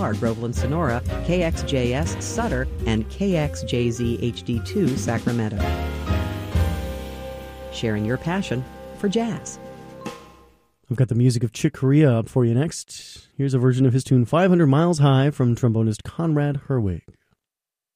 KXRR Groveland, Sonora, KXJS Sutter, and KXJZ HD2 Sacramento. Sharing your passion for jazz. I've got the music of Chick Corea up for you next. Here's a version of his tune 500 Miles High from trombonist Conrad Herwig.